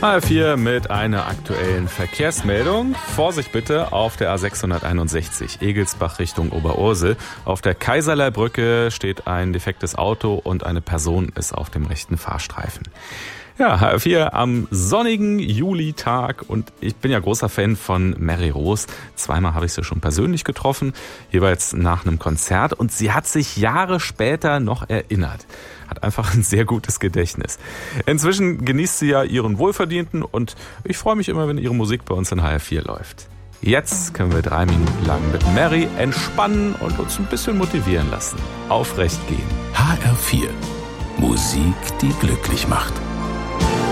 HR4 mit einer aktuellen Verkehrsmeldung. Vorsicht bitte auf der A661 Egelsbach Richtung Oberursel. Auf der Kaiserlei-Brücke steht ein defektes Auto und eine Person ist auf dem rechten Fahrstreifen. Ja, HR4 am sonnigen Julitag und ich bin ja großer Fan von Mary Rose. Zweimal habe ich sie schon persönlich getroffen, jeweils nach einem Konzert und sie hat sich Jahre später noch erinnert. Hat einfach ein sehr gutes Gedächtnis. Inzwischen genießt sie ja ihren Wohlverdienten und ich freue mich immer, wenn ihre Musik bei uns in HR4 läuft. Jetzt können wir 3 Minuten lang mit Mary entspannen und uns ein bisschen motivieren lassen. Aufrecht gehen. HR4. Musik, die glücklich macht.